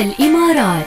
الإمارات.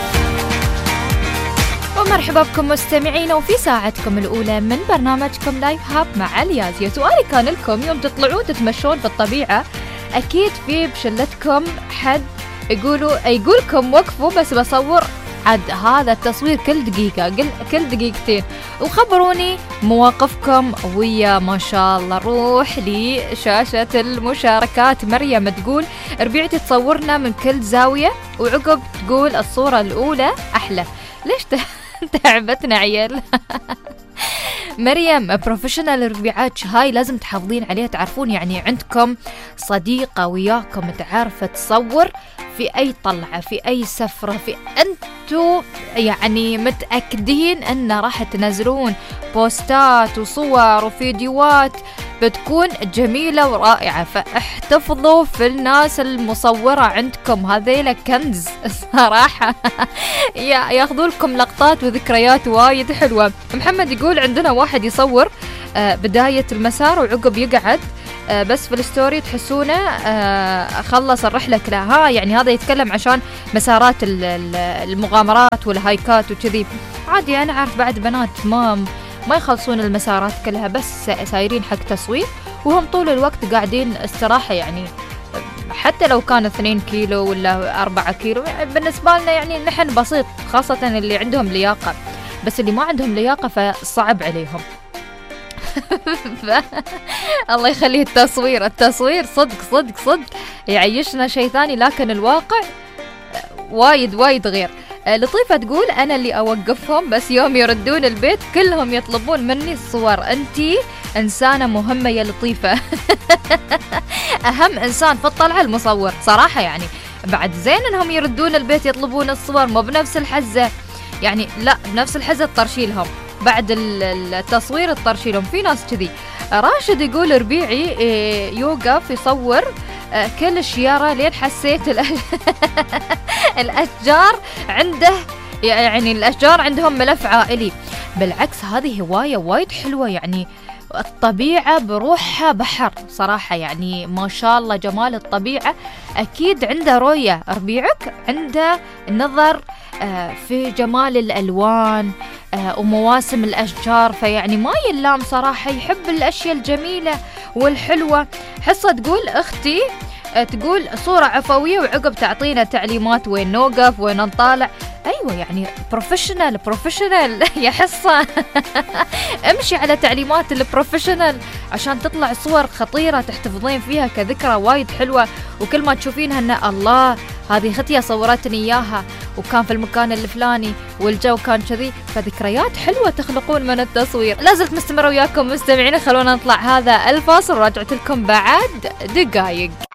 ومرحبا بكم مستمعينا وفي ساعتكم الأولى من برنامجكم لايف هاب مع اليازية. سؤالي كان لكم يوم تطلعون تتمشون في الطبيعة أكيد في بشلتكم حد يقولكم وقفوا بس بصور عد هذا التصوير كل دقيقة كل دقيقتين، وخبروني مواقفكم. ويا ما شاء الله نروح لشاشة المشاركات. مريم تقول ربيعتي تصورنا من كل زاوية، وعقب تقول الصورة الأولى أحلى. ليش تعبتنا عيال؟ مريم بروفيشنال ربيعات هاي لازم تحافظين عليها. تعرفون يعني عندكم صديقة وياكم تعرف تصور في أي طلعة في أي سفرة، في أنتوا يعني متأكدين أن راح تنزلون بوستات وصور وفيديوهات بتكون جميلة ورائعة، فاحتفظوا في الناس المصورة عندكم، هذيلا كنز صراحة. ياخذوا لكم لقطات وذكريات وايد حلوة. محمد يقول عندنا واحد يصور بداية المسار وعقب يقعد بس في الستوري تحسونه خلص الرحلة كلها. يعني هذا يتكلم عشان مسارات المغامرات والهايكات وكذي. عادي أنا أعرف بعد بنات ما يخلصون المسارات كلها بس سايرين حق تصوير، وهم طول الوقت قاعدين استراحة. يعني حتى لو كان 2 كيلو ولا 4 كيلو بالنسبة لنا يعني نحن بسيط، خاصة اللي عندهم لياقة. بس اللي ما عندهم لياقة فصعب عليهم. الله يخليه التصوير صدق يعيشنا شيء ثاني، لكن الواقع وايد غير. لطيفة تقول أنا اللي أوقفهم بس يوم يردون البيت كلهم يطلبون مني الصور. أنتي إنسانة مهمة يا لطيفة. أهم إنسان في الطلعة المصور صراحة. يعني بعد زين أنهم يردون البيت يطلبون الصور، مو بنفس الحزة يعني، لا بنفس الحزة تطرشيلهم بعد التصوير الطرشيلهم. في ناس كذي. راشد يقول ربيعي يوقف يصور كل الشيارة لين حسيت الأشجار عنده، يعني الأشجار عندهم ملف عائلي. بالعكس هذه هواية وايد حلوة، يعني الطبيعة بروحها بحر صراحة. يعني ما شاء الله جمال الطبيعة. أكيد عنده رؤية ربيعك، عنده نظر في جمال الألوان ومواسم الأشجار، فيعني ما يلام صراحة، يحب الأشياء الجميلة والحلوة. حصة تقول أختي تقول صورة عفوية وعقب تعطينا تعليمات وين نوقف وين نطالع. أيوة يعني بروفيشنال يا حصة. امشي على تعليمات البروفيشنال عشان تطلع صور خطيرة تحتفظين فيها كذكرى وايد حلوة. وكل ما تشوفينها أن الله هذه ختية صورتني إياها وكان في المكان الفلاني والجو كان كذي، فذكريات حلوة تخلقون من التصوير. لازلت مستمرة وياكم مستمعين. خلونا نطلع هذا الفاصل وراجعت لكم بعد دقايق.